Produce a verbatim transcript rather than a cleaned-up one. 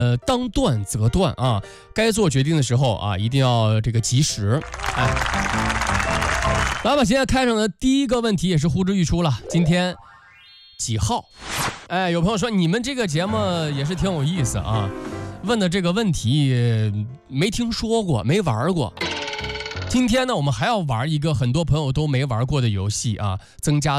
呃，当断则断啊，该做决定的时候啊，一定要这个及时。哎，来吧，现在开场的第一个问题也是呼之欲出了，今天几号？哎，有朋友说你们这个节目也是挺有意思啊，问的这个问题没听说过，没玩过。今天呢，我们还要玩一个很多朋友都没玩过的游戏啊，增加